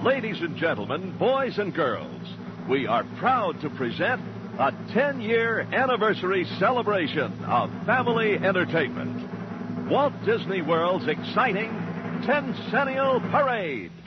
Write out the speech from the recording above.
Ladies and gentlemen, boys and girls, we are proud to present a 10-year anniversary celebration of family entertainment. Walt Disney World's exciting Tencennial Parade.